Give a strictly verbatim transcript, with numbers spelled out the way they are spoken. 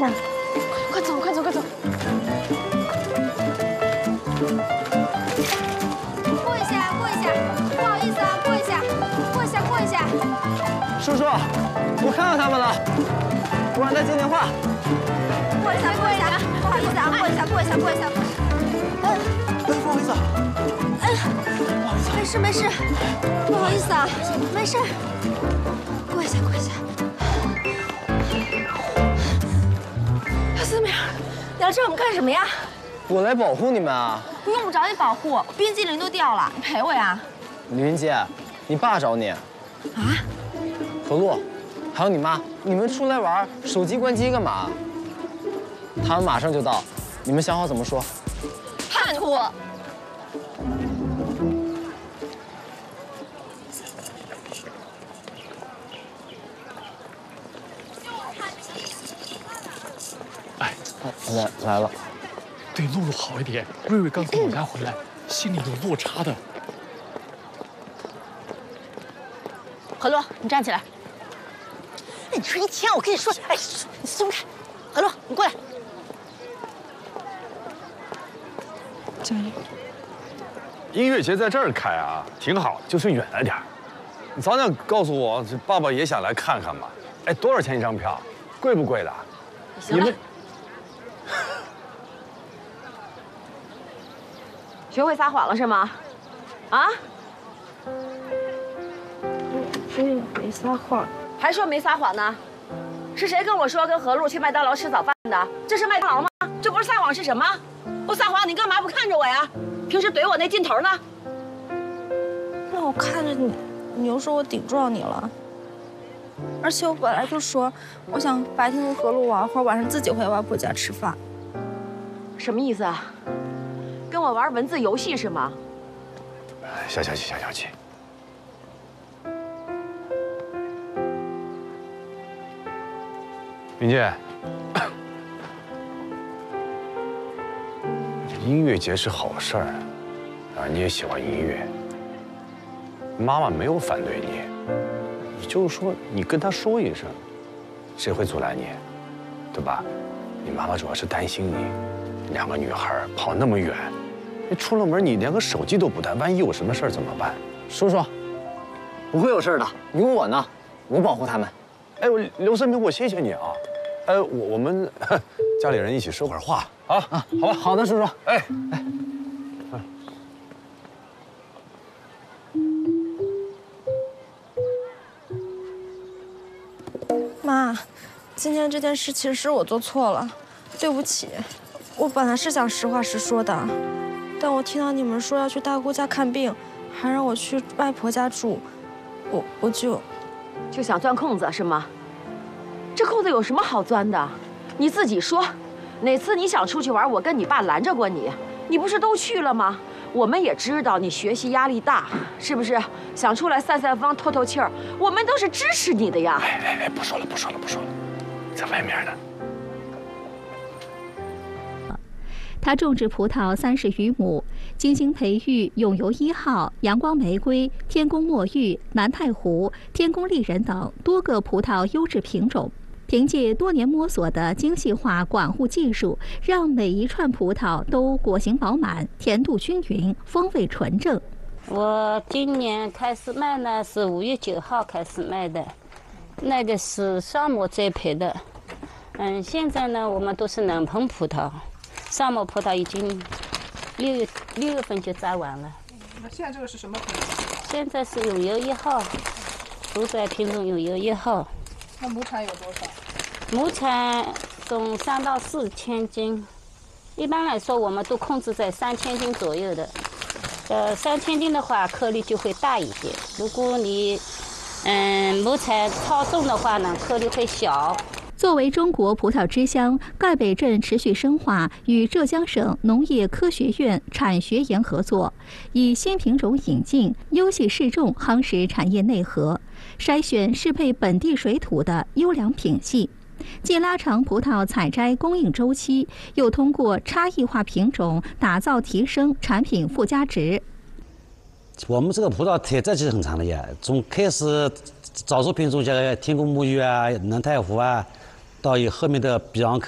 吧。 快走，快走，快走！ 过一下，过一下，不好意思啊，过一下，过一下，过一下。 叔叔，我看到他们了，我让他接电话。 过一下，过一下，不好意思啊，过一下，过一下，过一下。 哎，不好意思。 哎，不好意思。没事没事，不好意思啊，没事。过一下，过一下。思明，你来找我们干什么呀？ 我来保护你们啊。 用不着你保护，冰激凌都掉了，你陪我呀。 李云姐，你爸找你。啊？何璐，还有你妈，你们出来玩，手机关机干嘛？他们马上就到，你们想好怎么说？ 叛徒！ 哎， 来来了。 对露露好一点。瑞瑞刚从我家回来，心里有落差的。 何璐，你站起来。 哎，你说一天，我跟你说，哎，你松开。何璐，你过来。 加油！音乐节在这儿开啊，挺好，就是远了点儿。你早点告诉我，这爸爸也想来看看嘛。哎，多少钱一张票？贵不贵的？ 行了。学会撒谎了是吗？啊？ 嗯，没撒谎。 还说没撒谎呢？是谁跟我说跟何璐去麦当劳吃早饭的？这是麦当劳吗？这不是撒谎是什么？不撒谎你干嘛不看着我呀？平时怼我那劲头呢？ 那我看着你，你又说我顶撞你了。而且我本来就说，我想白天跟何璐玩会儿，晚上自己回外婆家吃饭。 什么意思啊？跟我玩文字游戏是吗？ 消消气，消消气。云姐，音乐节是好事儿，啊，你也喜欢音乐，妈妈没有反对你，你就是说你跟她说一声，谁会阻拦你，对吧？你妈妈主要是担心你，两个女孩跑那么远，你出了门你连个手机都不带，万一有什么事儿怎么办？ 叔叔，不会有事的，有我呢，我保护他们。 哎，我刘三明，我谢谢你啊。哎，我我们家里人一起说会儿话啊啊，好吧， 好的，叔叔。 哎哎， 妈，今天这件事其实是我做错了，对不起。我本来是想实话实说的，但我听到你们说要去大姑家看病，还让我去外婆家住，我我就就想钻空子是吗？这空子有什么好钻的？你自己说，哪次你想出去玩，我跟你爸拦着过你？你不是都去了吗？我们也知道你学习压力大，是不是？想出来散散风、透透气儿，我们都是支持你的呀。 哎哎哎，不说了，不说了，不说了，在外面呢。 他种植葡萄三十余亩，精心培育永油一号、阳光玫瑰、天宫墨玉、南太湖、天宫丽人等多个葡萄优质品种。凭借多年摸索的精细化管护技术，让每一串葡萄都果形饱满、甜度均匀、风味纯正。 我今年开始卖呢，是五月九号开始卖的，那个是沙漠栽培的。嗯，现在呢，我们都是冷棚葡萄，沙漠葡萄已经六月六月份就摘完了。 那现在这个是什么品种？ 现在是永油一号，主宰品种永油一号。 那亩产有多少？ 亩产从三到四千斤，一般来说我们都控制在三千斤左右的。呃，三千斤的话颗粒就会大一点。如果你嗯亩产超重的话呢，颗粒会小。 作为中国葡萄之乡，赣北镇持续深化与浙江省农业科学院产学研合作，以新品种引进、优细适种夯实产业内核，筛选适配本地水土的优良品系，既拉长葡萄采摘供应周期，又通过差异化品种打造提升产品附加值。 我们这个葡萄采摘期很长的呀，从开始早熟品种像天宫墨玉啊、南太湖啊，到以后面的比昂克。